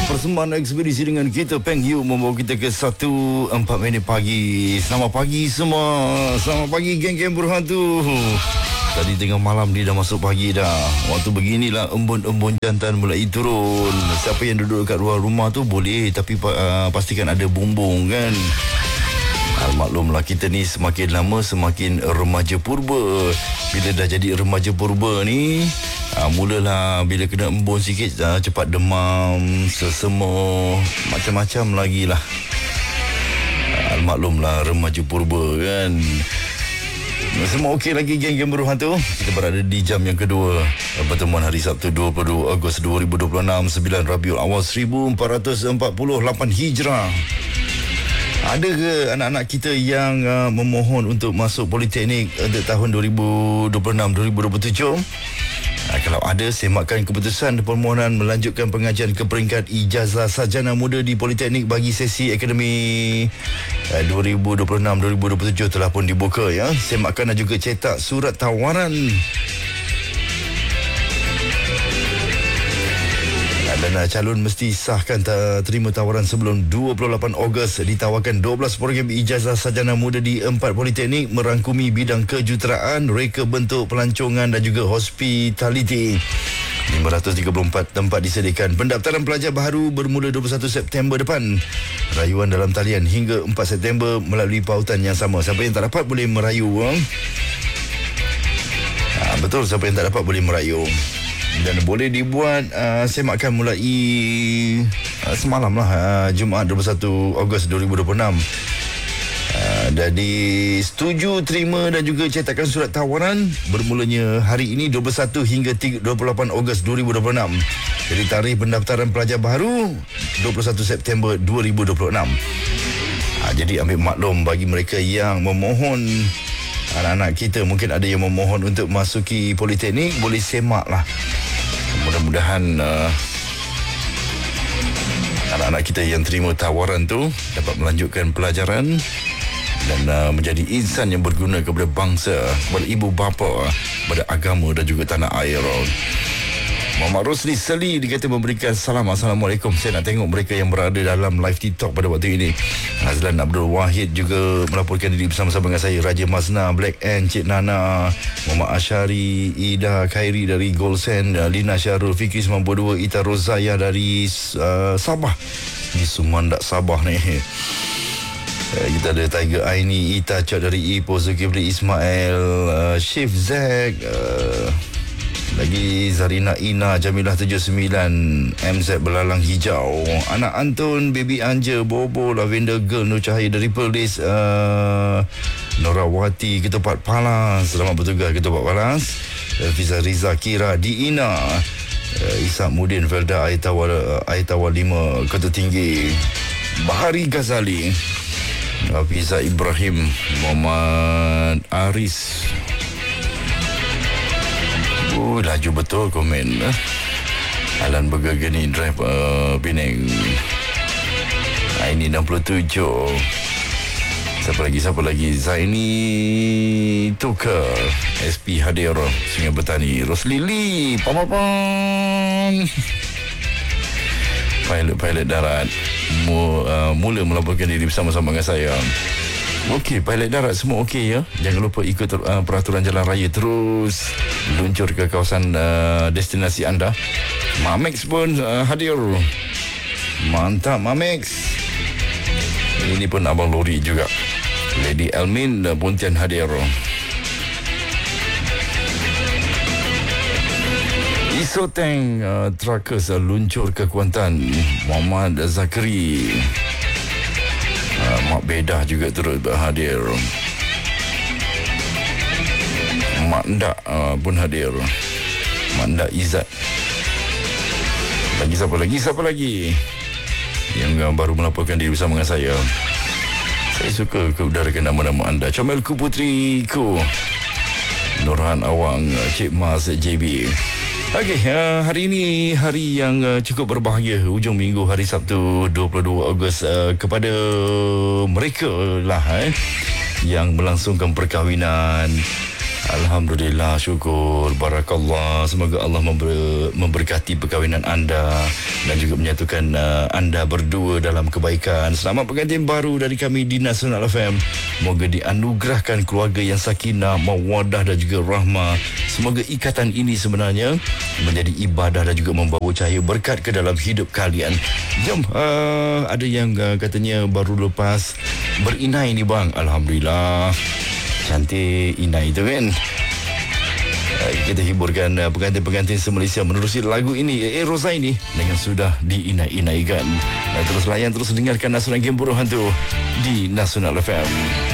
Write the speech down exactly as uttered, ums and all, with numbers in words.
Persembahan ekspedisi dengan kita Peng Yu membawa kita ke satu empat minit pagi. Selamat pagi semua. Selamat pagi geng-geng berhantu. Tadi tengah malam dia dah masuk pagi dah. Waktu beginilah embun-embun jantan mulai turun. Siapa yang duduk kat luar rumah tu boleh, tapi uh, pastikan ada bumbung kan. Maklumlah kita ni semakin lama semakin remaja purba. Bila dah jadi remaja purba ni, uh, mulalah bila kena embun sikit uh, cepat demam, sesema, macam-macam lagi lah. Uh, maklumlah remaja purba kan. Semua okey lagi geng-geng berhantu. Kita berada di jam yang kedua pertemuan hari Sabtu dua puluh dua Ogos dua ribu dua puluh enam, sembilan Rabiul Awal seribu empat ratus empat puluh lapan Hijrah. Ada ke anak-anak kita yang uh, memohon untuk masuk politeknik untuk tahun dua ribu dua puluh enam dua ribu dua puluh tujuh? Uh, kalau ada, semakkan keputusan permohonan melanjutkan pengajian ke peringkat ijazah sarjana muda di politeknik bagi sesi akademi uh, dua ribu dua puluh enam dua ribu dua puluh tujuh telah pun dibuka ya. Semakkan dan juga cetak surat tawaran. Dan uh, calon mesti sahkan ta- terima tawaran sebelum dua puluh lapan Ogos. Ditawarkan dua belas program ijazah sarjana muda di empat politeknik merangkumi bidang kejuruteraan, reka bentuk pelancongan dan juga hospitality. lima ratus tiga puluh empat tempat disediakan. Pendaftaran pelajar baru bermula dua puluh satu September depan. Rayuan dalam talian hingga empat September melalui pautan yang sama. Siapa yang tak dapat boleh merayu. Eh? Ha, betul, siapa yang tak dapat boleh merayu. Dan boleh dibuat uh, semakkan mulai uh, semalam lah, uh, Jumaat dua puluh satu Ogos dua ribu dua puluh enam. uh, Dan disetujui terima dan juga cetakan surat tawaran bermulanya hari ini dua puluh satu hingga dua puluh lapan Ogos dua ribu dua puluh enam. Jadi tarikh pendaftaran pelajar baru dua puluh satu September dua ribu dua puluh enam. uh, Jadi ambil maklum bagi mereka yang memohon. Anak-anak kita mungkin ada yang memohon untuk masuki politeknik, boleh semak lah. Mudah-mudahan uh, anak-anak kita yang terima tawaran tu dapat melanjutkan pelajaran dan uh, menjadi insan yang berguna kepada bangsa, kepada ibu bapa, kepada agama dan juga tanah air. Muhammad Rosli Seli dikata memberikan salam. Assalamualaikum. Saya nak tengok mereka yang berada dalam live TikTok pada waktu ini. Azlan Abdul Wahid juga melaporkan diri bersama-sama dengan saya. Raja Mazna, Black N, Cik Nana, Muhammad Ashari, Ida Khairi dari Golsen, Lina Syarul, Fikri sembilan puluh dua, Ita Rozaya dari uh, Sabah. Di Sumandak Sabah ni. Uh, kita ada Tiger Aini, Ita Cok dari Ipoh, Zulkifli Ismail, uh, Shift Zack, uh, lagi Zarina Ina, Jamilah tujuh puluh sembilan, M Z Belalang Hijau, Anak Antun, Baby Anja, Bobo, Lavender Girl, Nur Cahaya dari Perlis, uh, Norawati, Ketupat Palas, selamat bertugas Ketupat Palas, uh, Fiza Riza, Kira, Diina, uh, Isak Mudin, Felda, Aitawa, Aitawa lima, Kota Tinggi, Bahari Ghazali, Hafiza Ibrahim, Muhammad Aris. Oh, laju betul komen. Eh? Alan Bergagani Drive uh, Penang. Aini enam puluh tujuh. Siapa lagi? Siapa lagi? Zaini Tuka, S P Hadir, Sungai Bertani, Roslili, Pam-pam. Pilot-pilot darat mu, uh, mula melaporkan diri bersama-sama dengan saya. Okey, pilot darat semua okey ya. Jangan lupa ikut uh, peraturan jalan raya, terus luncur ke kawasan uh, destinasi anda. Mamex pun uh, hadir. Mantap Mamex. Ini pun abang lori juga. Lady Elmin uh, Pontian hadir. Isoteng uh, Truckers uh, luncur ke Kuantan. Muhammad Zakri. Uh, Mak Bedah juga turut hadir. Mak Ndak uh, pun hadir. Mak Ndak Izzat. Lagi siapa lagi? Siapa lagi yang uh, baru melaporkan diri bersama dengan saya? Saya suka keudarakan nama-nama anda. Comelku Putriku, Nurhan Awang, Cik Mas J B. Okey, uh, hari ini hari yang uh, cukup berbahagia, hujung minggu hari Sabtu dua puluh dua Ogos, uh, kepada mereka lah eh, yang melangsungkan perkahwinan. Alhamdulillah, syukur, barakallah. Semoga Allah member, memberkati perkahwinan anda dan juga menyatukan uh, anda berdua dalam kebaikan. Selamat pengantin baru dari kami di Nasional F M. Semoga dianugerahkan keluarga yang sakinah, mawaddah dan juga rahmah. Semoga ikatan ini sebenarnya menjadi ibadah dan juga membawa cahaya berkat ke dalam hidup kalian. Jom, uh, ada yang uh, katanya baru lepas berinai ni bang. Alhamdulillah. Cantik inai tu kan. Kita hiburkan uh, pengantin-pengantin se-Malaysia menerusi lagu ini, eh Rozaini dengan sudah diinai-inaikan. Uh, terus layan, terus dengarkan Nasional Game Buruh Hantu di Nasional F M.